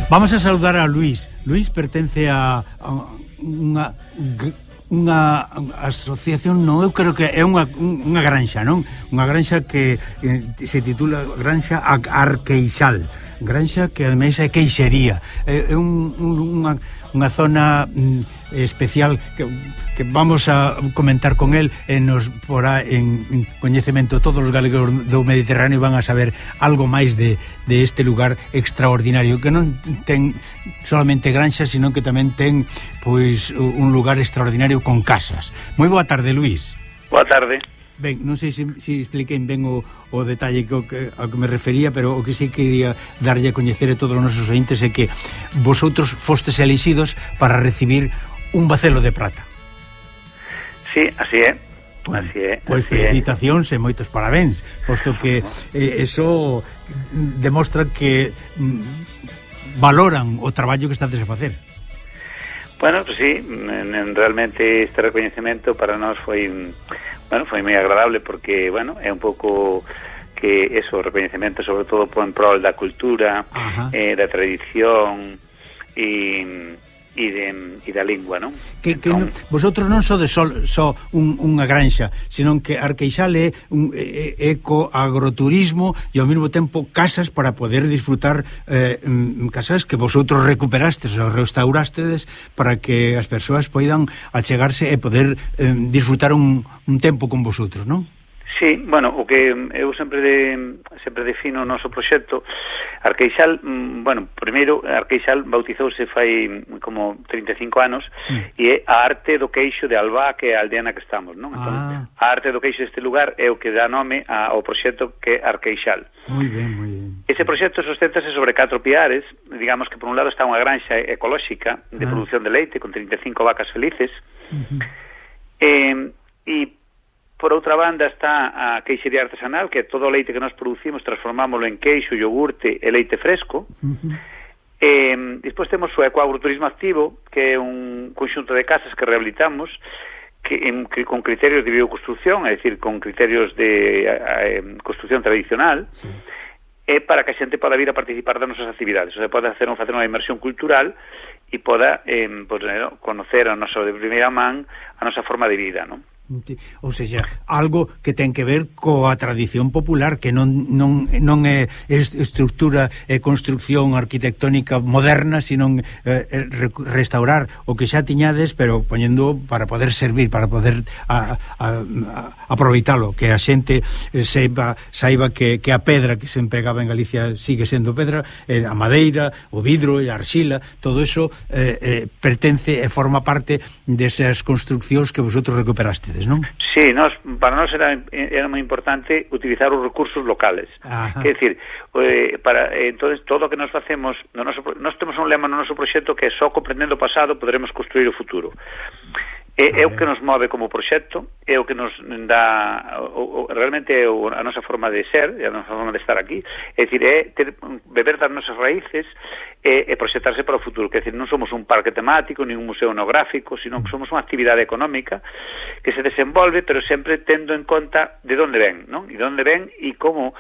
Vamos a saludar a Luís. Luís pertence a unha asociación, non, eu creo que é unha granxa, non? Unha granxa que se titula Granxa Arqueixal. Granxa que ademais é queixería. É unha zona especial que vamos a comentar con el e nos porá en coñecemento. Todos os galegos do Mediterráneo van a saber algo máis de este lugar extraordinario, que non ten solamente granxas, sino que tamén ten pois un lugar extraordinario con casas. Moi boa tarde, Luís. Boa tarde. Ben, non sei se expliquei ben o detalle ao que me refería, pero o que sí quería darlle a coñecer a todos os nosos ointes é que vosotros fostes elixidos para recibir un bacelo de prata. Sí, así é. Así é. Pois felicitacións e moitos parabéns, posto que eso demostra que valoran o traballo que estades a facer. Bueno, pues sí, realmente este recoñecemento para nós foi moi agradable porque, bueno, é un pouco que eso, o recoñecemento sobre todo en prol da cultura, da tradición e da lingua, non? Que vosotros non sodes só unha granxa, senón que Arqueixal é un ecoagroturismo e ao mesmo tempo casas para poder disfrutar, casas que vosotros recuperastes ou restaurastedes para que as persoas poidan achegarse e poder disfrutar un tempo con vosotros, non? Sí, bueno, o que eu sempre defino o noso proxecto Arqueixal, bueno, primeiro Arqueixal bautizouse fai como 35 anos e é a arte do queixo de Albá, que é a aldea na que estamos, non? Entón, a arte do queixo deste lugar é o que dá nome ao proxecto que é Arqueixal. Moi ben, moi ben. Ese proxecto susténtase sobre 4 piares, digamos que por un lado está unha granxa ecolóxica de produción de leite con 35 vacas felices e por outra banda está a queixería artesanal, que é todo o leite que nós producimos, transformámoslo en queixo, iogurte e leite fresco. Despois temos o ecoagroturismo activo, que é un conxunto de casas que rehabilitamos con criterios de bioconstrucción, é dicir, con criterios de construcción tradicional, é para que a xente poda vir a participar das nosas actividades, ou sea, poda facer unha inmersión cultural e poda conocer a nosa de primeira man a nosa forma de vida, non? Ou seja, algo que ten que ver coa tradición popular, que non é estructura e construcción arquitectónica moderna, sino restaurar o que xa tiñades, pero poñendo para poder servir, para poder aproveitalo, que a xente saiba que a pedra que se empregaba en Galicia sigue sendo pedra, a madeira, o vidro e a arxila, todo eso pertence e forma parte desas construccións que vosotros recuperaste, non? Sí, para nós era moi importante utilizar os recursos locales. Quer decir, entonces todo o que nos facemos, nós temos un lema no noso proxecto que é só comprendendo o pasado poderemos construir o futuro. É o que nos move como proxecto, é o que nos dá realmente a nosa forma de ser, a nosa forma de estar aquí, é dicir, beber das nosas raíces e proxectarse para o futuro, que é dicir, non somos un parque temático, nin un museo etnográfico, sino que somos unha actividade económica que se desenvolve, pero sempre tendo en conta de onde ven, non? E de onde ven e como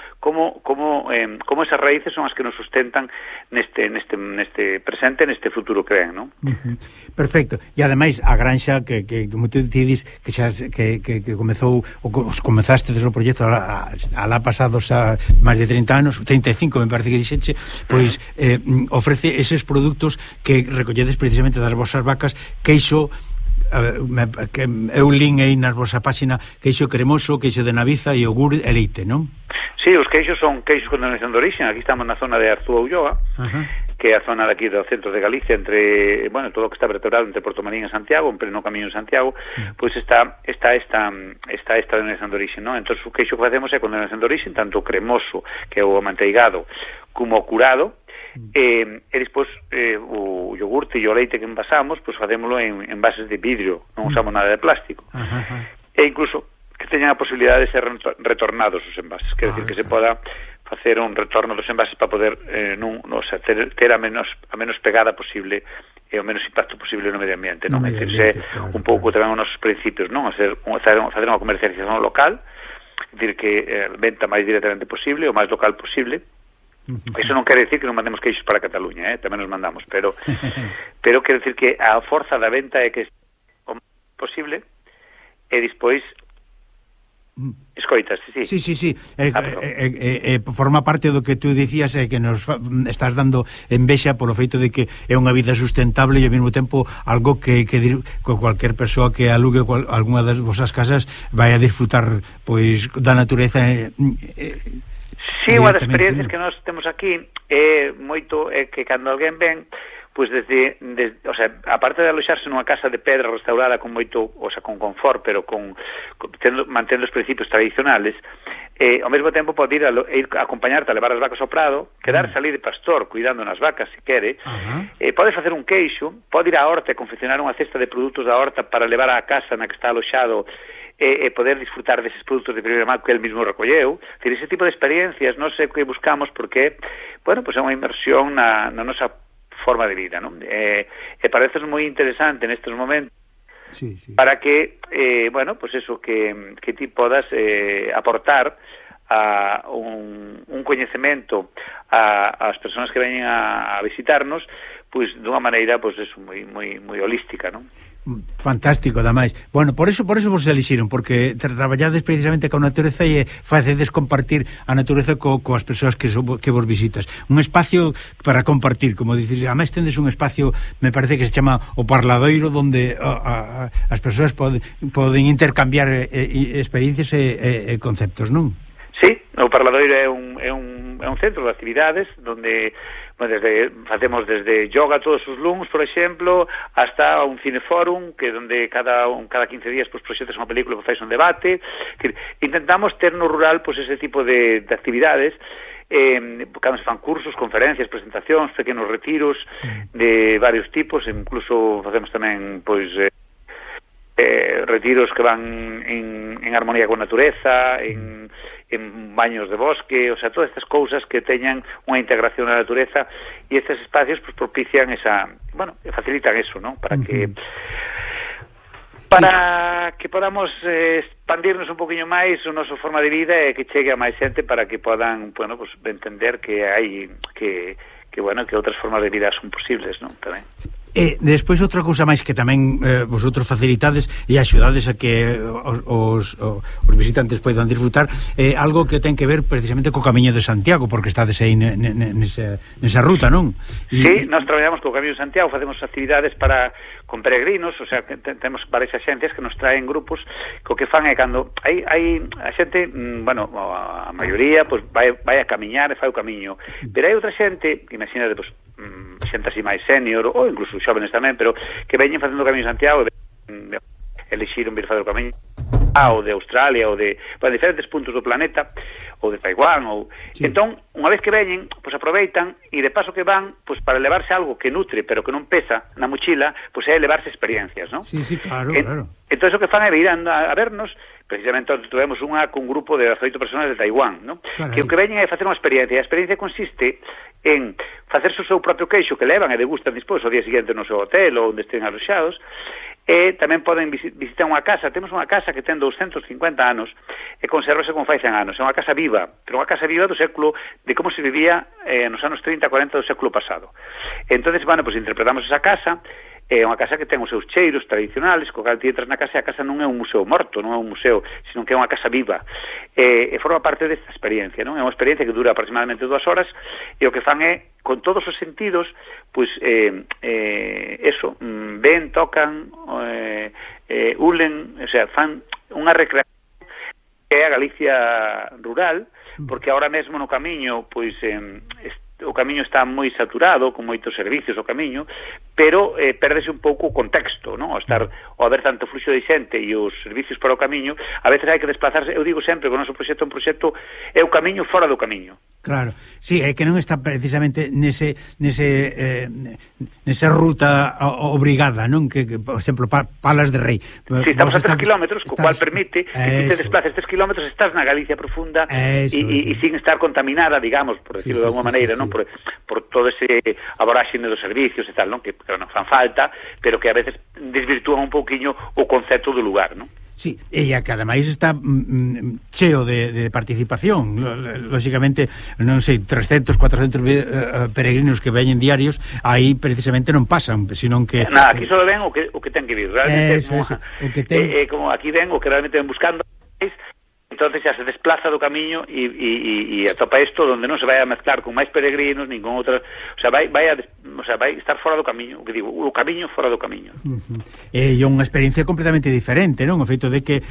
esas raíces son as que nos sustentan neste presente, neste futuro que ven, non? Perfecto. E ademais a granxa que como te dis que comezou comezastes o proxecto alá pasados a máis de 30 anos, 35 me parece que dixeche, pois ofrece eses produtos que recolledes precisamente das vosas vacas, queixo que eu lin aí na vosa páxina, queixo cremoso, queixo de naviza, yogur e leite, non? Sí, os queixos son queixos con denominación de origen. Aquí estamos na zona de Arzúa Ulloa, que é a zona daqui do centro de Galicia, entre, bueno, todo o que está vertebrado entre Porto Marín e Santiago, en pleno camiño de Santiago, pois está esta denominación de origen, non? Entón, o queixo que facemos é con denominación de origen, tanto o cremoso, que é o amanteigado, como o curado, e despois o iogurte e o leite que envasamos, pois facémolo en envases de vidrio, non usamos nada de plástico. E incluso que teñan a posibilidade de ser retornados os envases, quer decir que se poda facer un retorno dos envases para poder ter a menos pegada posible e o menos impacto posible no medio ambiente, non? É dicir, un pouco tamén os nosos principios, non? Facer unha comercialización local, é dicir que venta máis directamente posible, o máis local posible, Eso non quere decir que non mandemos queixos para Cataluña, tamén nos mandamos, pero quere decir que a forza da venta é que o posible e despois escoitas, sí. Sí. Forma parte do que tú dicías, que nos estás dando envexa polo feito de que é unha vida sustentable e ao mesmo tempo algo que cualquier persoa que alugue algunha das vosas casas vai a disfrutar pois da natureza. Sí, unha das experiencias que nós temos aquí é moito que cando alguén ven, pois desde o sea, aparte de aloxarse nunha casa de pedra restaurada con moito, o sea, con confort, pero mantendo os principios tradicionales, ao mesmo tempo pode ir acompañarte a levar as vacas ao prado, quedarse ali de pastor cuidando nas vacas se quere, pode facer un queixo, pode ir á horta e confeccionar unha cesta de produtos da horta para levar á casa na que está aloxado e poder disfrutar deses produtos de primeira mão que el mismo recolleu. Ese tipo de experiencias non sei o que buscamos porque, bueno, pues é unha inmersión na nosa forma de vida, non? E parece moi interesante nestes momentos para que, bueno, pues eso, que ti podas aportar a un coñecemento ás persoas que veñen a visitarnos, pois dunha maneira, pois eso, moi holística, non? Fantástico, ademais. Bueno, por eso vos elixiron, porque traballades precisamente con a natureza e facedes compartir a natureza coas persoas que vos visitas. Un espacio para compartir, como dices, ademais tendes un espacio, me parece que se chama o Parladoiro, donde as persoas poden intercambiar experiencias e conceptos, non? Sí, o Parladoiro é un centro de actividades donde facemos desde yoga todos os luns, por exemplo, hasta un cineforum que donde cada 15 días pues proxectas unha película e faz un debate. Intentamos ter no rural pues ese tipo de actividades, cando se fan cursos, conferencias, presentacións, pequenos retiros de varios tipos, incluso facemos tamén pois retiros que van en armonía con a natureza, en baños de bosque, o sea, todas estas cousas que teñan unha integración na natureza, e estes espacios pues propician esa, bueno, facilitan eso, ¿no? Para que podamos expandirnos un poquinho máis o noso forma de vida e que chegue a máis xente para que podan, bueno, pues entender que hai que bueno, que outras formas de vida son posibles, ¿no? Tamén. E despois outra cousa máis que tamén vosotros facilitades e axudades a que os visitantes poidan disfrutar, algo que ten que ver precisamente co Camiño de Santiago, porque estades aí nesa ruta, non? Sí, nós traballamos co Camiño de Santiago, facemos actividades con peregrinos, o sea, que temos varias xentes que nos traen grupos que o que fan é cando hai a xente, bueno, a maioría pues vai a camiñar e fai o camiño, pero hai outra xente, imagínate, pues xente así máis senior ou incluso xóvenes tamén, pero que veñen facendo o Camiño de Santiago e elixiron vir facer o camiño ou de Australia ou de diferentes puntos do planeta ou de Taiwán entón, unha vez que veñen, pois aproveitan e de paso que van, pois para levarse algo que nutre, pero que non pesa na mochila, pois é levarse experiencias, non? Sí, claro. Entón, o que fan é vir a vernos. Precisamente tuvemos unha con un grupo de 18 personas de Taiwán, ¿no? Que o que veñen é facer unha experiencia, e a experiencia consiste en facerse o seu propio queixo que levan e degustan despois o día seguinte no seu hotel ou onde estén aloxados, e tamén poden visitar unha casa. Temos unha casa que ten 250 anos e conservase como fai 100 anos. É unha casa viva, pero unha casa viva do século, de como se vivía nos anos 30-40 do século pasado. Entón, bueno, pues interpretamos esa casa. É unha casa que ten os seus cheiros tradicionales, co cal ti entras na casa e a casa non é un museo morto, non é un museo, sino que é unha casa viva, e forma parte desta experiencia, non? É unha experiencia que dura aproximadamente 2 horas, e o que fan é, con todos os sentidos, pois, eso, ven, tocan, ulen, o sea, fan unha recreación que é a Galicia rural, porque ahora mesmo no camiño, pois, o camiño está moi saturado, con moitos servicios o camiño, pero perdese un pouco o contexto, non? Ao haber tanto fluxo de xente e os servicios para o camiño, a veces hai que desplazarse. Eu digo sempre que o noso proxecto é un proxecto, é o camiño fora do camiño. Claro, sí, é que non está precisamente nesa ruta obrigada, non? Que por exemplo, Palas de Rei. Sí, estamos a 3 kilómetros, co cual permite que te desplaces 3 kilómetros, estás na Galicia profunda e sin estar contaminada, digamos, por decirlo de alguma maneira, non? Por todo ese aboraxene dos servicios e tal, non? Que non fan falta, pero que a veces desvirtúan un pouquiño o concepto do lugar, non? Sí, e que ademais está cheo de participación. Lógicamente, non sei, 300, 400 peregrinos que veñen diarios, aí precisamente non pasan, senón que... Nada, aquí só ven o que ten que vir. Realmente, eso, o que ten... como aquí ven o que realmente ven buscando, entonces xa se desplaza do camiño e atopa isto onde non se vai a mezclar con máis peregrinos nin con outras, o sea, vai estar fora do camiño, o que digo, o camiño fora do camiño. E unha experiencia completamente diferente, non? O feito de que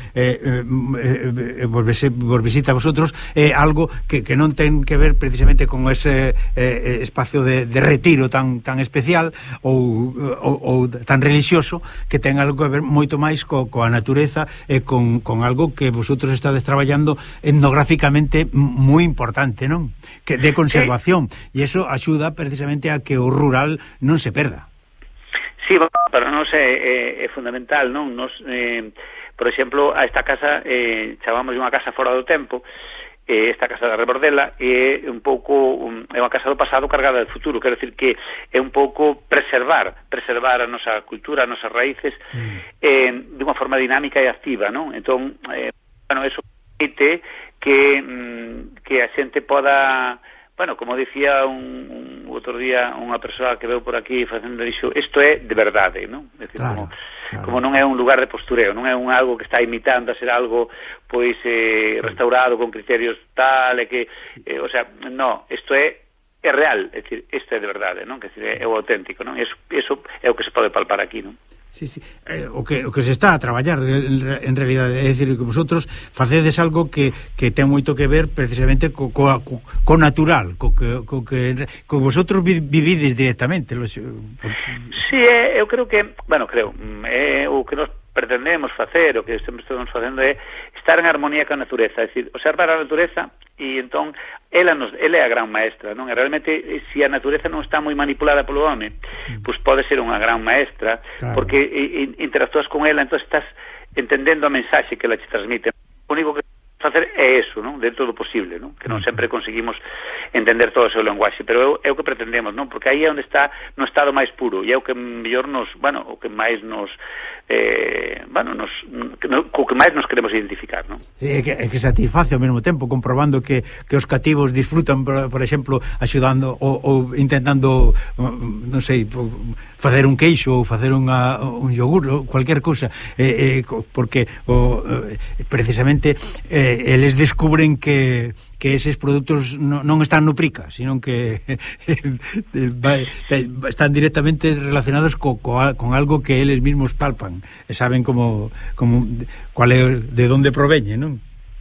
vos visita a vosotros é algo que non ten que ver precisamente con ese espacio de retiro tan especial ou tan religioso, que ten algo que ver moito máis coa natureza e con algo que vosotros estades traballando etnográficamente moi importante, non? Que de conservación, e iso axuda precisamente a que o rural non se perda. Sí, para nós é fundamental, non? Nos, por exemplo, a esta casa chamamos unha casa fora do tempo, esta casa da Rebordela é un pouco é unha casa do pasado cargada de futuro, quero decir que é un pouco preservar a nosa cultura, as nosas raíces de unha forma dinámica e activa, non? Entón, bueno, eso permite que a xente poda, bueno, como dicía un outro día unha persoa que veu por aquí facendo iso, isto é de verdade, non? É dicir, claro. Como non é un lugar de postureo, non é algo que está imitando a ser algo pois restaurado con criterios tal e que, o sea, no, isto é real, é dicir, isto é de verdade, non? Que é o auténtico, non? Eso é o que se pode palpar aquí, non? Sí, sí. O que se está a traballar en realidade, é dicir, que vosotros facedes algo que ten moito que ver precisamente co natural, co que vosotros vivides directamente. Sí, eu creo que, bueno, o que nos pretendemos facer, o que sempre estamos facendo é estar en armonía con a natureza, é dicir, observar a natureza e entón ela é a gran maestra, non? E realmente, se a natureza non está moi manipulada polo home, pois pode ser unha gran maestra, claro, porque interactúas con ela, entón estás entendendo a mensaxe que ela te transmite. O único que facer é eso, non? Dentro do posible, non? Que non sempre conseguimos entender todo o seu lenguaxe, pero é o que pretendemos, non? Porque aí é onde está no estado máis puro, e é o que mellor nos, bueno, o que máis nos co que máis nos queremos identificar, non? Sí, é que satisface ao mesmo tempo, comprobando que os cativos disfrutan, por exemplo, axudando ou intentando, non sei, facer un queixo ou facer un yogur ou cualquier cousa, porque precisamente eles descubren que eses produtos non están no prica, sino que están directamente relacionados con algo que eles mismos palpan e saben como cual é, de onde proveñe, non?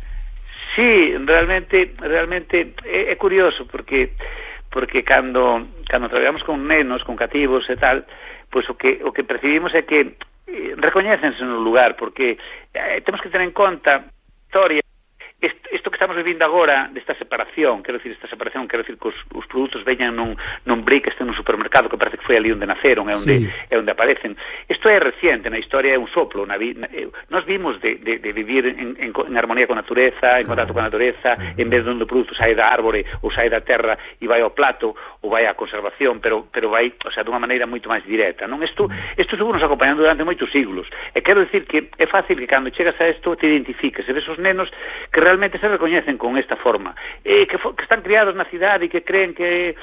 Sí, realmente é curioso porque cando traballamos con nenos, con cativos e tal, pois o que percibimos é que recoñécense no lugar, porque temos que ter en conta historia. Isto que estamos vivindo agora, desta separación, quero dicir que os produtos veñan nun brick, estén nun supermercado, que parece que foi ali onde naceron, é onde aparecen. Isto é reciente, na historia é un soplo. Nós vimos de vivir en armonía con a natureza, en contacto con a natureza, en vez de onde o produto sai da árbore ou sai da terra e vai ao plato ou vai á conservación, pero vai, o sea, dunha maneira moito máis directa, non? Isto estuvo nos acompañando durante moitos siglos. E quero dicir que é fácil que cando chegas a isto te identifiques, e ves os nenos que realmente se recoñecen con esta forma, que están criados na cidade e que creen que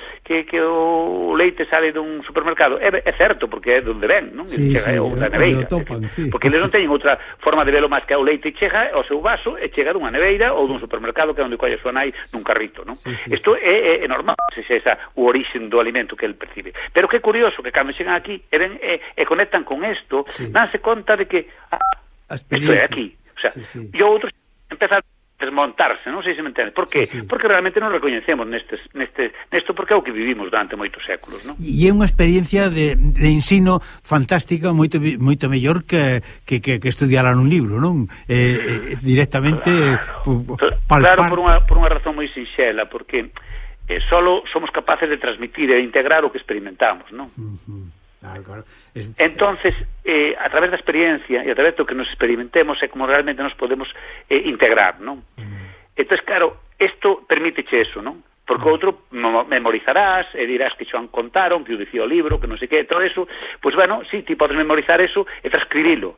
o leite sale dun supermercado. É certo, porque é donde ven, non? Sí, chega ao da neveira, porque eles non teñen outra forma de velo máis que o leite chega ao seu vaso e chega dunha neveira ou dun supermercado que é onde colle a súa nai nun carrito, non? Isto é normal, se esa o orixen do alimento que el percibe. Pero que curioso que cando chegan aquí e conectan con isto, danse conta de que isto é aquí, o sea, e outros empezan desmontarse, non sei se me entende. Por qué? Porque realmente non recoñecemos nesto, porque é o que vivimos durante moitos séculos, non? E é unha experiencia de ensino fantástica, moito mellor que estudiar nun libro, non? Directamente palpar. Claro, por unha razón moi sinxela, porque solo somos capaces de transmitir e integrar o que experimentamos, non? Claro. Entonces, a través da experiencia e a través do que nos experimentemos é como realmente nos podemos integrar, non? Entón, claro, isto permíteche eso, non? Porque outro memorizarás e dirás que xo contaron, que o dicía o libro, que non sei que, todo eso, pois bueno, sí, ti podes memorizar eso e transcribilo,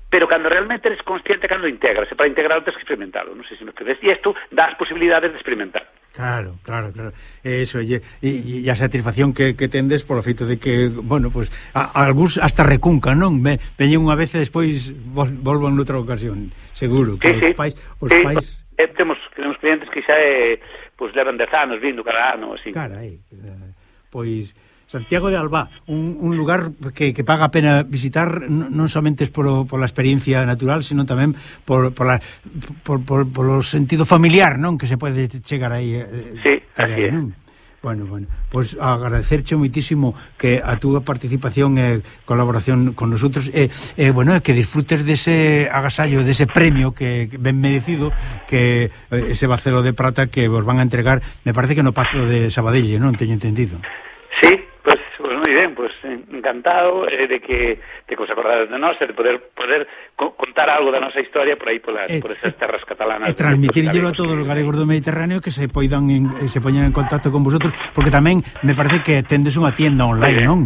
pero cando realmente eres consciente cando integras, e para integrarlo tens que experimentarlo, non sei se me crees, e isto dá as posibilidades de experimentar. Claro. Eso, e a satisfacción que tendes polo feito de que, bueno, pues algúns hasta recuncan, non? Veñen unha vez e despois volvan noutra ocasión, seguro. Sí, os pais temos clientes que xa pues levan 10 anos vindo cada ano, así. Carai, pois Santiago de Albá, un lugar que paga a pena visitar, non somente pola experiencia natural, sino tamén polo sentido familiar, non? Que se pode chegar aí. Sí, así é. Bueno, pois agradecerche moitísimo que a túa participación e colaboración con nosotros bueno, que disfrutes dese agasallo, dese premio que ben merecido, que ese bacelo de prata que vos van a entregar, me parece que no Pazo de Sabadell, non teño entendido. Sí, pues moi ben, pues encantado de que os acordades de nós, de poder contar algo da nosa historia por aí por esas terras catalanas. E transmitirlo a todos os galegos do Mediterráneo que se poñan en contacto con vosotros, porque tamén me parece que tendes unha tienda online, non?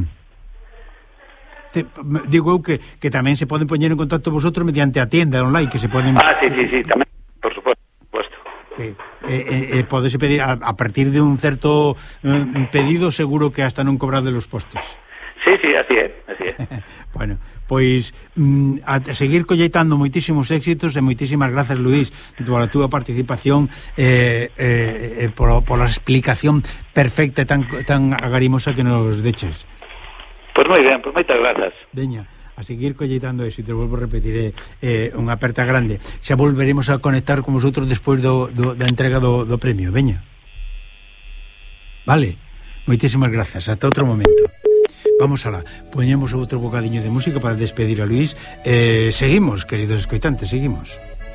Digo eu que tamén se poden poñer en contacto vosotros mediante a tienda online, que se poden... Sí, tamén, por suposto. Que podese pedir a partir de un certo pedido, seguro que hasta non cobrade los postos. Sí, así é. Bueno, pois a seguir colleitando moitísimos éxitos e moitísimas grazas, Luís, pola túa participación pola explicación perfecta e tan agarimosa que nos deches. Pois moi ben, pois moitas grazas. Veña, a seguir colleitando eso, e te volvo a repetir, unha aperta grande. Xa volveremos a conectar con vosotros despois da entrega do premio, veña. Vale, moitísimas grazas, ata outro momento. Vamos alá, poñemos outro bocadiño de música para despedir a Luís. Seguimos, queridos escoitantes, seguimos.